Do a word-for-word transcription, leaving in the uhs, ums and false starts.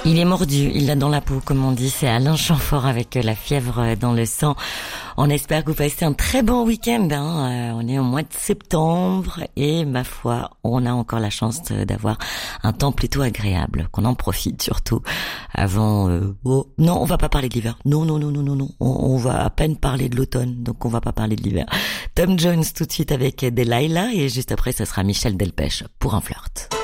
Il est mordu, il l'a dans la peau, comme on dit. C'est Alain Chamfort avec La fièvre dans le sang. On espère que vous passez un très bon week-end. Hein. Euh, on est au mois de septembre et, ma foi, on a encore la chance d'avoir un temps plutôt agréable. Qu'on en profite surtout avant... Euh, oh, non, on va pas parler de l'hiver. Non, non, non, non, non, non. On, on va à peine parler de l'automne, donc on va pas parler de l'hiver. Tom Jones tout de suite avec Delilah et juste après, ce sera Michel Delpech pour un flirt.